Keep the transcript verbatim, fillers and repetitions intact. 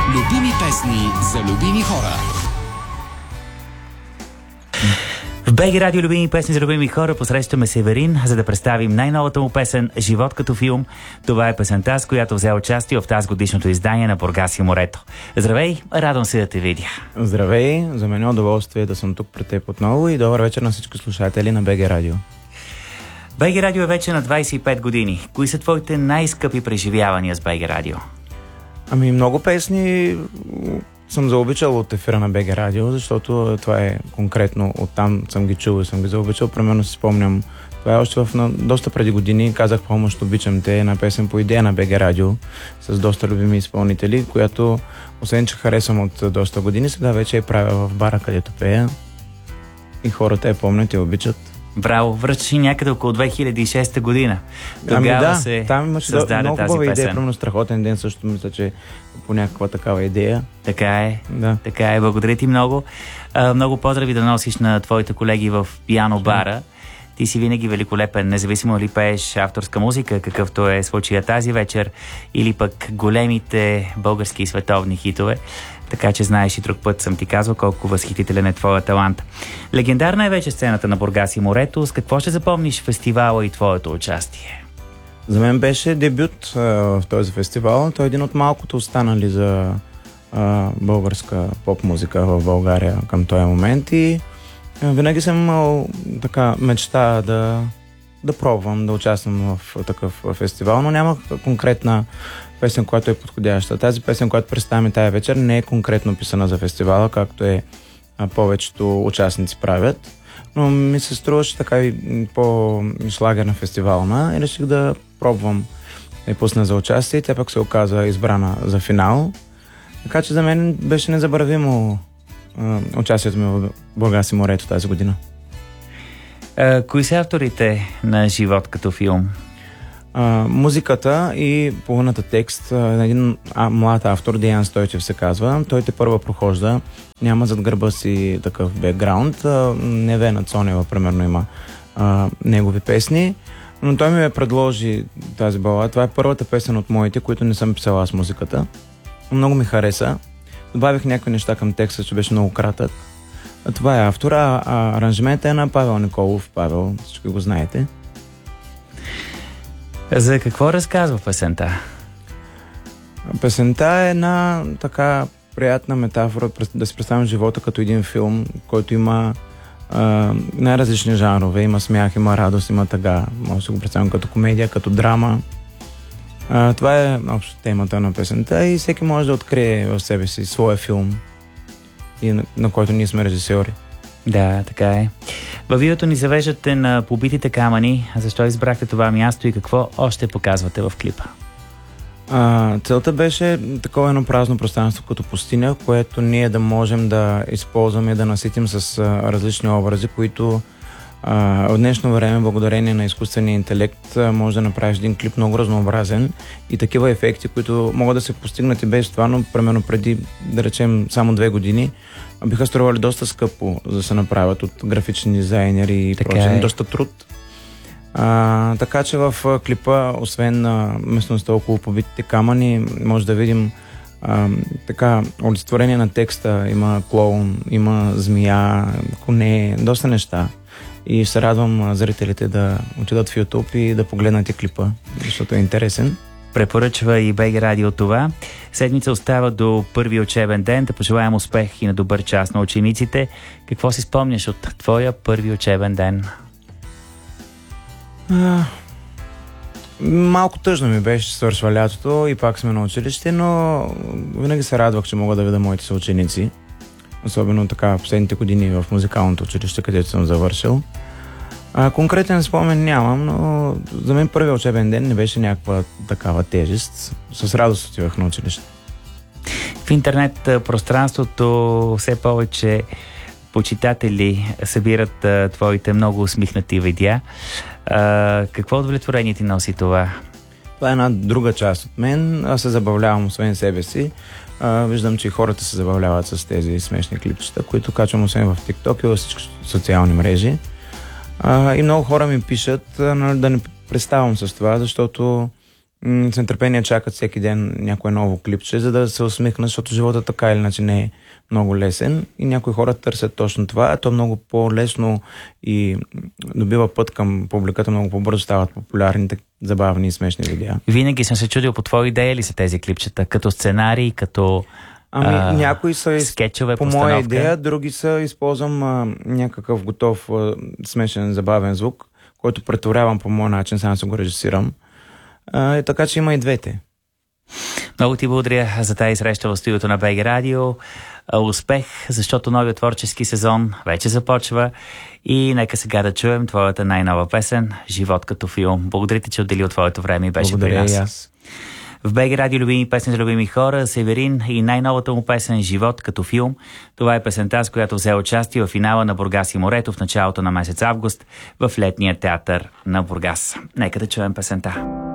Любими песни за любими хора. В БГ Радио любими песни за любими хора посрещаме Северин, за да представим най-новата му песен «Живот като филм». Това е песента, с която взе участие в тази годишното издание на Бургас и морето. Здравей, радвам се да те видя. Здравей, за мен е удоволствие да съм тук пред теб отново и добър вечер на всички слушатели на БГ Радио. БГ Радио е вече на двайсет и пет години. Кои са твоите най-скъпи преживявания с БГ Радио? Ами много песни съм заобичал от ефира на БГ Радио, защото това е конкретно, оттам съм ги чул и съм ги заобичал. Примерно си спомням, това е още в на, доста преди години, казах "Помощ, обичам те", една песен по идея на БГ Радио с доста любими изпълнители, която освен че харесвам от доста години, сега вече е правя в бара, където пея и хората я помнят и обичат. Браво, връщаш някъде около две хиляди и шеста година. Тогава ами да, се там имаше създаде много тази хубава песен. идея, примерно "Страхотен ден" също мисля, че по някаква такава идея. Така е, да. така е. Благодаря ти много. А, много поздрави да носиш на твоите колеги в пиано бара. Ти си винаги великолепен, независимо ли пееш авторска музика, какъвто е случая тази вечер, или пък големите български и световни хитове. Така че знаеш, и друг път съм ти казвал колко възхитителен е твоя талант. Легендарна е вече сцената на Бургас и морето. С какво ще запомниш фестивала и твоето участие? За мен беше дебют а, в този фестивал. Той е един от малкото останали за а, българска поп-музика в България към този момент и а, винаги съм имал така мечта да, да пробвам, да участвам в такъв фестивал, но няма конкретна песен, която е подходяща. Тази песен, която представяме тая вечер, не е конкретно писана за фестивала, както е а, повечето участници правят, но ми се струваше така и по-шлагерна фестивална и реших да пробвам да я пусна за участие и тя пък се оказа избрана за финал. Така че за мен беше незабравимо а, участието ми в Бургас и морето тази година. А, кои са авторите на "Живот като филм"? Uh, музиката и половината текст на един а, млад автор, Деян Стойчев се казва. Той те първа прохожда, няма зад гърба си такъв бекграунд. Uh, Невена Цонева, примерно, има uh, негови песни, но той ми ме предложи тази балада. Това е първата песен от моите, които не съм писала с музиката. Много ми хареса. Добавих някакви неща към текста, че беше много кратък. А това е автора, а аранжимента е на Павел Николов. Павел, всички го знаете. За какво разказва песента? Песента е една така приятна метафора да си представим живота като един филм, който има а, най-различни жанрове. Има смях, има радост, има тъга. Може да си го представим като комедия, като драма. А, това е общо темата на песента и всеки може да открие в себе си своя филм, и на, на който ние сме режисьори. Да, така е. Във видеото ни завеждате на побитите камъни. Защо избрахте това място и какво още показвате в клипа? А, целта беше такова едно празно пространство като пустиня, което ние да можем да използваме, да наситим с а, различни образи, които а, в днешно време, благодарение на изкуствения интелект, а, може да направиш един клип много разнообразен и такива ефекти, които могат да се постигнат и без това, но примерно преди, да речем, само две години, биха стрували доста скъпо за да се направят от графични дизайнери и прочее. Е. Доста труд. А, така че в клипа, освен на местността около побитите камъни, може да видим а, така олицетворение на текста. Има клоун, има змия, коне, доста неща. И се радвам зрителите да отидат в YouTube и да погледнат и клипа, защото е интересен. Препоръчва и БГ Радио това. Седмица остава до първи учебен ден. Да пожелаем успех и на добър час на учениците. Какво си спомняш от твоя първи учебен ден? А, малко тъжно ми беше, свършва лятото и пак сме на училище, но винаги се радвах, че мога да видя моите съученици. Особено така последните години в музикалното училище, където съм завършил. А, конкретен спомен нямам, но за мен първият учебен ден не беше някаква такава тежест. С радост отивах на училище. В интернет пространството все повече почитатели събират а, твоите много усмихнати видеа. А, какво удовлетворение ти носи това? Това е една друга част от мен. Аз се забавлявам освен себе си. А, виждам, че и хората се забавляват с тези смешни клипчета, които качвам освен в TikTok и във всички социални мрежи. А, и много хора ми пишат а, да не преставам с това, защото м- с нетърпение чакат всеки ден някое ново клипче, за да се усмихнат, защото живота така или иначе не е много лесен и някои хора търсят точно това, а то много по-лесно и добива път към публиката, много по-бързо стават популярните, забавни и смешни видеа. Винаги съм се чудил по твоя идея ли са тези клипчета, като сценарий, като Ами а, някои са из... скетчове, по постановка. моя идея, други са използвам а, някакъв готов а, смешен, забавен звук, който претворявам по моя начин, сам се го режисирам. А, така че има и двете. Много ти благодаря за тази среща в студиото на БГ Радио. Успех, защото новият творчески сезон вече започва и нека сега да чуем твоята най-нова песен "Живот като филм". Благодаря ти, че отдели от твоето време и беше Благодаря при нас. И аз. В БГ Радио любими песни за любими хора, Северин и най-новата му песен "Живот като филм". Това е песента, с която взе участие в финала на Бургас и морето в началото на месец август в летния театър на Бургас. Нека да чуем песента.